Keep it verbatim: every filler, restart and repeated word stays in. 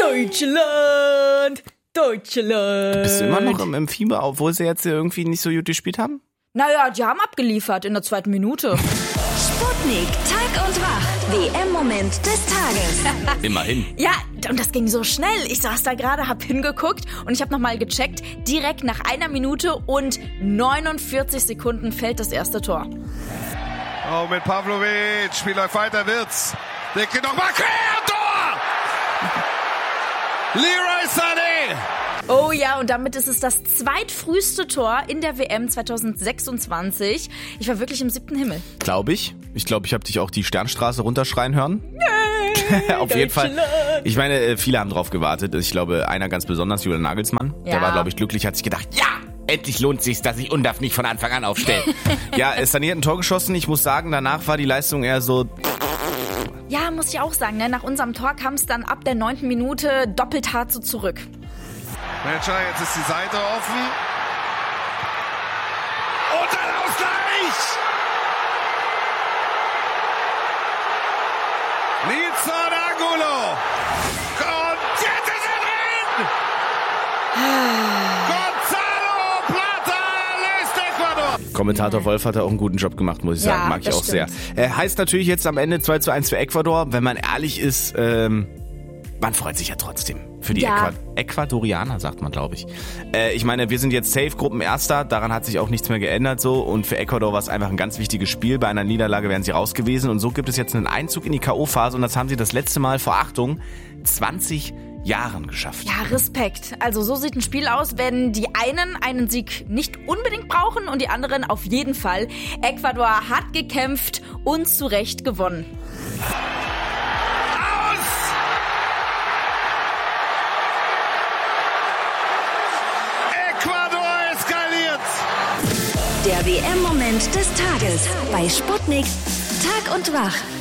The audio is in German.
Deutschland, Deutschland. Bist du immer noch im, im Fieber, obwohl sie jetzt irgendwie nicht so gut gespielt haben? Naja, die haben abgeliefert in der zweiten Minute. Sputnik, Tag und Wach, W M-Moment des Tages. Immerhin. Ja, und das ging so schnell. Ich saß da gerade, hab hingeguckt und ich habe nochmal gecheckt. Direkt nach einer Minute und neunundvierzig Sekunden fällt das erste Tor. Oh, mit Pavlovic, Spiel läuft weiter, Wirtz. Der kriegt nochmal quer, Tor! Leroy Sané! Oh ja, und damit ist es das zweitfrüheste Tor in der W M zwanzig sechsundzwanzig. Ich war wirklich im siebten Himmel. Glaube ich. Ich glaube, ich habe dich auch die Sternstraße runterschreien hören. Nee, Auf jeden Fall. Ich meine, viele haben drauf gewartet. Ich glaube, einer ganz besonders, Julian Nagelsmann. Ja. Der war, glaube ich, glücklich, hat sich gedacht, ja, endlich lohnt sich's, dass ich Undaf nicht von Anfang an aufstelle. Ja, Sané hat ein Tor geschossen. Ich muss sagen, danach war die Leistung eher so... Ja, muss ich auch sagen, ne? Nach unserem Tor kam es dann ab der neunten Minute doppelt hart so zurück. Manager, jetzt ist die Seite offen. Und ein Ausgleich! Nilsson Angulo! Und jetzt ist er drin! Gonzalo Plata lässt Ecuador! Kommentator Wolf hat da auch einen guten Job gemacht, muss ich Ja, sagen. Mag ich das auch stimmt. sehr. Äh, heißt natürlich jetzt am Ende zwei zu eins für Ecuador. Wenn man ehrlich ist, ähm, man freut sich ja trotzdem. Für die Ja. Äqu- Ecuadorianer, sagt man, glaube ich. Äh, ich meine, wir sind jetzt safe Gruppenerster. Daran hat sich auch nichts mehr geändert. So. Und für Ecuador war es einfach ein ganz wichtiges Spiel. Bei einer Niederlage wären sie raus gewesen. Und so gibt es jetzt einen Einzug in die K O-Phase. Und das haben sie das letzte Mal vor, Achtung, zwanzig Jahren geschafft. Ja, Respekt. Also so sieht ein Spiel aus, wenn die einen einen Sieg nicht unbedingt brauchen und die anderen auf jeden Fall. Ecuador hat gekämpft und zu Recht gewonnen. Ecuador eskaliert! Der W M-Moment des Tages bei Sputnik, Tag und Wach.